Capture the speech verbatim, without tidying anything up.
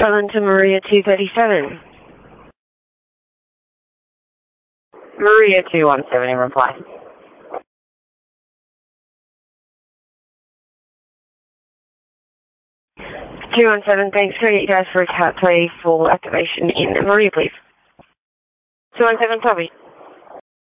Island to Maria two thirty-seven. Maria two one seven in reply. two one seven, thanks for you guys for a cat play full activation in Maria, please. two one seven, copy.